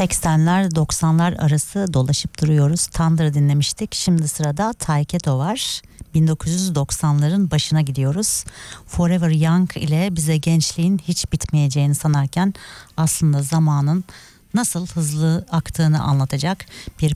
80'ler 90'lar arası dolaşıp duruyoruz. Thunder dinlemiştik. Şimdi sırada Taiketo var. 1990'ların başına gidiyoruz. Forever Young ile bize gençliğin hiç bitmeyeceğini sanarken aslında zamanın nasıl hızlı aktığını anlatacak bir